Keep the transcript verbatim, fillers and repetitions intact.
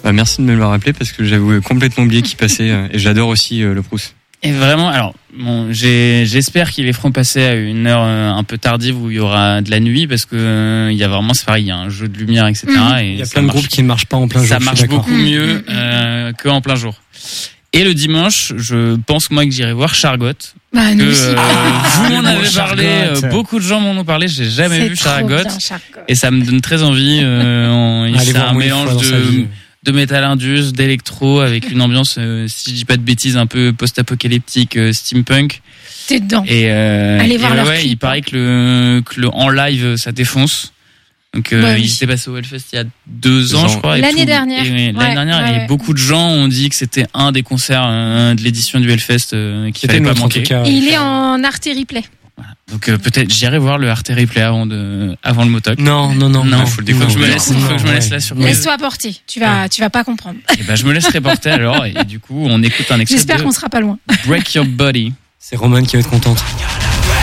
Bah, merci de me le rappeler parce que j'avais complètement oublié qu'il passait euh, et j'adore aussi euh, le Proust. Et vraiment, alors, bon, j'ai, j'espère qu'ils les feront passer à une heure euh, un peu tardive où il y aura de la nuit parce que euh, il y a vraiment, c'est pareil, il y a un jeu de lumière, et cetera. Mmh. Et il y a ça plein de marche, groupes qui ne marchent pas en plein jour. Ça marche beaucoup mmh. mieux euh, qu'en plein jour. Et le dimanche, je pense moi que j'irai voir Chargot. Bah, nous que, aussi. euh, Ah, vous m'en avez Chargot. parlé, euh, beaucoup de gens m'en ont parlé, j'ai jamais c'est vu trop Chargot. bien, Chargot. Et ça me donne très envie. Euh, en, Allez c'est voir un moi une mélange fois dans sa vie. de, de métal indus, d'électro, avec une ambiance, euh, si je dis pas de bêtises, un peu post-apocalyptique, euh, steampunk. T'es dedans. Et, euh, Allez voir et leur ouais, clip, il paraît hein. que le, que le en live, ça défonce. Donc, euh, Bah oui. ils étaient passés au Hellfest il y a deux ans, Deux ans. je crois. et L'année tout- dernière. et, ouais, Ouais, l'année dernière, ouais, et ouais. beaucoup de gens ont dit que c'était un des concerts euh, de l'édition du Hellfest euh, qu'il C'était fallait pas notre en manquer. tout cas. Et il est en Arte Replay. Donc euh, peut-être j'irai voir le Arte Replay avant de, avant le Motoc. Non, non, non, Non, non. faut le faut que je me non, laisse, non, faut que je me laisse ouais. la surprise. Laisse-toi porter. Tu vas, tu vas pas comprendre. Et ben je me laisserai porter alors et du coup on écoute un extrait J'espère de qu'on sera pas loin. Break Your Body. C'est Roman qui va être contente.